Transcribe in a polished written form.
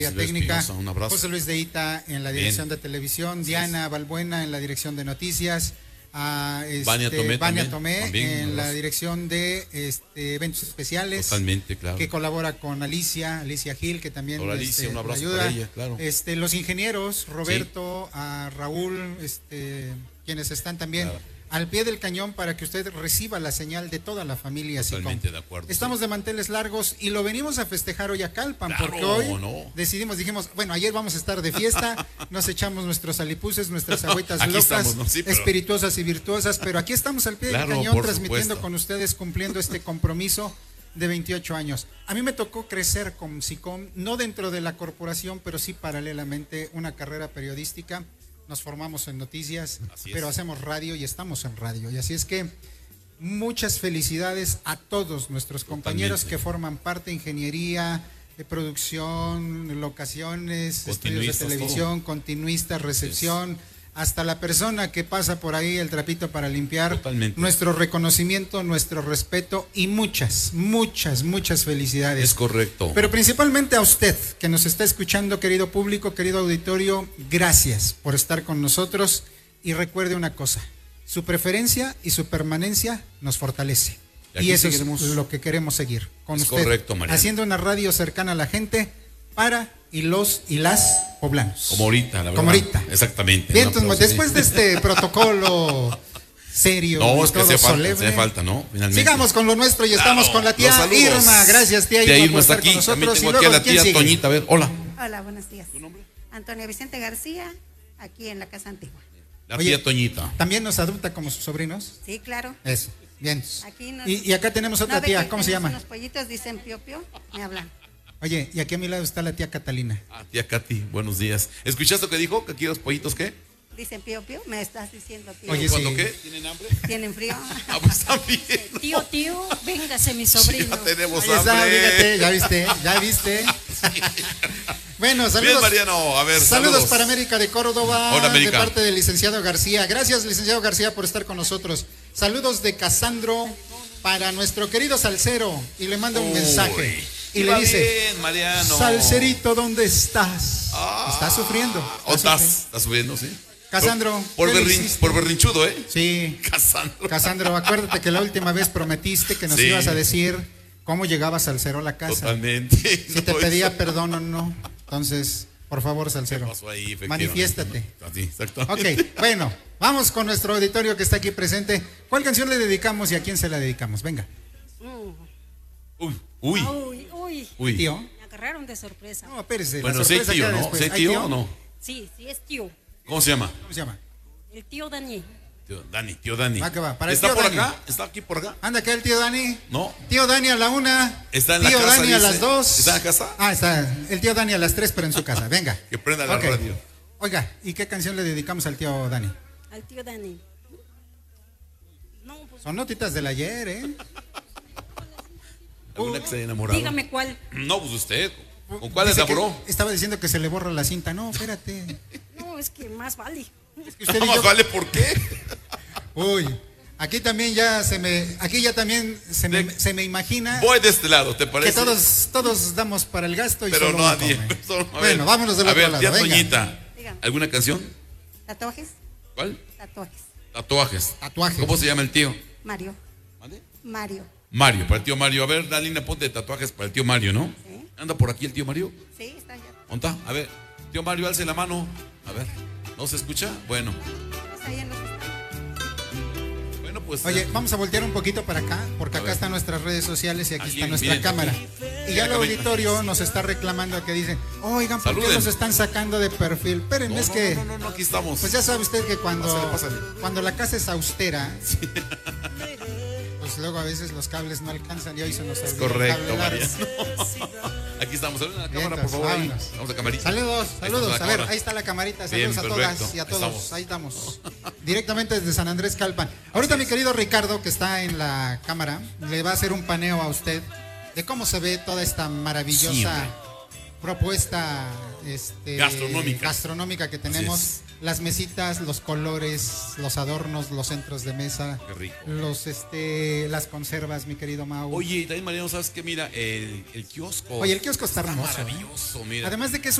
técnica, un abrazo. José Luis de Ita en la dirección de televisión, Diana Balbuena en la dirección de noticias, a Vania Tomé en la dirección de eventos especiales. Totalmente, claro. Que colabora con Alicia Gil, que también Hola, Alicia, un abrazo ayuda. para ella, claro. Los ingenieros, Roberto, a Raúl, quienes están también al pie del cañón para que usted reciba la señal de toda la familia. Totalmente de acuerdo. Estamos de manteles largos y lo venimos a festejar hoy a Calpan, claro, porque hoy dijimos, bueno, ayer vamos a estar de fiesta, nos echamos nuestros alipuses, nuestras agüitas locas, estamos, ¿no? Sí, espirituosas y virtuosas, pero aquí estamos al pie del cañón transmitiendo con ustedes, cumpliendo este compromiso de 28 años. A mí me tocó crecer con SICOM, no dentro de la corporación, pero sí paralelamente una carrera periodística. Nos formamos en noticias, pero hacemos radio y estamos en radio. Y así es que muchas felicidades a todos nuestros compañeros que forman parte de ingeniería, de producción, locaciones, estudios de televisión, continuistas, recepción, hasta la persona que pasa por ahí el trapito para limpiar. Totalmente. Nuestro reconocimiento, nuestro respeto y muchas felicidades. Es correcto. Pero principalmente a usted que nos está escuchando, querido público, querido auditorio, gracias por estar con nosotros y recuerde una cosa, su preferencia y su permanencia nos fortalece. Y eso es lo que queremos seguir con usted. Correcto, Mariano. Haciendo una radio cercana a la gente para y los y las poblanos. Como ahorita, la verdad. Como ahorita. Exactamente. Bien, entonces, después de este protocolo serio, no, es que hace falta, ¿no? Finalmente. Sigamos con lo nuestro y estamos con la tía Irma. Gracias, tía Irma, por estar aquí. Con nosotros. También tengo aquí a la tía Toñita. A ver, hola. Hola, buenos días. ¿Tu nombre? Antonia Vicente García, aquí en la Casa Antigua. La tía Toñita. ¿También nos adopta como sus sobrinos? Sí, claro. Eso, bien. Aquí y acá tenemos otra tía, ¿cómo se llama? Unos pollitos dicen Pío Pío, me hablan. Oye, y aquí a mi lado está la tía Catalina. Tía Katy, buenos días. ¿Escuchaste lo que dijo? ¿Que aquí los pollitos qué? Dicen Pío Pío, me estás diciendo tío. Oye, ¿cuándo qué? ¿Tienen hambre? ¿Tienen frío? Pues también. Tío, véngase mi sobrino. Ya tenemos hambre. Fíjate, ya viste. Bueno, saludos. Bien, Mariano, a ver, saludos para América de Córdoba. Hola, América. De parte del licenciado García. Gracias, licenciado García, por estar con nosotros. Saludos de Casandro para nuestro querido Salcero y le manda un mensaje. Y le dice, bien, Mariano. Salcerito, ¿dónde estás? Estás sufriendo. Estás sufriendo, sí. Casandro. Por berrinchudo, ¿eh? Sí. Casandro, acuérdate que la última vez prometiste que nos ibas a decir cómo llegaba Salcero a la casa. Totalmente. Si te pedía perdón o no. Entonces, por favor, Salcero, pasó ahí, manifiéstate. Sí, exactamente. Ok, bueno, vamos con nuestro auditorio que está aquí presente. ¿Cuál canción le dedicamos y a quién se la dedicamos? Venga. Uy. Tío. Me agarraron de sorpresa. No, espérese. Bueno, ¿sí tío, no? ¿Sí tío o no? Sí, es tío. ¿Cómo se llama? ¿Cómo se llama? El tío Dani. Tío Dani. Va que va. Para ¿Está tío por Dani. acá? ¿Está aquí por acá? ¿Anda acá el tío Dani? No. Tío Dani a la 1. ¿Está en la tío casa? Dani Dice. a las 2. ¿Está en la casa? Está el tío Dani a las 3, pero en su casa. Venga. Que prenda la radio. Oiga, ¿y qué canción le dedicamos al tío Dani? Al tío Dani. No, pues. Son notitas del ayer, ¿eh? ¿Alguna que se haya enamorado? Dígame cuál. No, pues usted. ¿Con cuál se enamoró? Estaba diciendo que se le borra la cinta. No, espérate. No, es que más vale. Es que usted más vale, ¿por qué? Uy, aquí también ya se me imagina. Voy de este lado, ¿te parece? Que todos damos para el gasto y pero solo nadie. Bueno, vámonos del otro lado. A ver, tía Toñita, ¿alguna canción? ¿Tatuajes? ¿Cuál? Tatuajes. ¿Cómo se llama el tío? Mario. ¿Mande? Mario, para el tío Mario. A ver, Dalina, ponte tatuajes para el tío Mario, ¿no? Sí. ¿Anda por aquí el tío Mario? Sí, está allá. ¿Dónde está? A ver, tío Mario, alce la mano. A ver, ¿no se escucha? Bueno. Está ahí en los estados. Bueno, pues. Oye, vamos a voltear un poquito para acá, porque acá están nuestras redes sociales y aquí está nuestra cámara. Y ya el auditorio nos está reclamando que dicen, oigan, ¿por qué nos están sacando de perfil? Espérenme, No, aquí estamos. Pues ya sabe usted que Pásale. cuando la casa es austera, pues luego a veces los cables no alcanzan y hoy se nos olvida. Es correcto, María. Aquí estamos. Saludos a la cámara, por favor. Vamos a camarita. Saludos. A ver, ahí está la camarita. Saludos a todas y a todos. Ahí estamos. Directamente desde San Andrés Calpan. Ahorita mi querido Ricardo, que está en la cámara, le va a hacer un paneo a usted de cómo se ve toda esta maravillosa propuesta gastronómica que tenemos las mesitas, los colores, los adornos, los centros de mesa. Qué rico. Las conservas, mi querido Mau. Oye, y también Mariano, ¿sabes qué? Mira, el kiosco. Oye, el kiosco está hermoso. Maravilloso, mira. Además de que es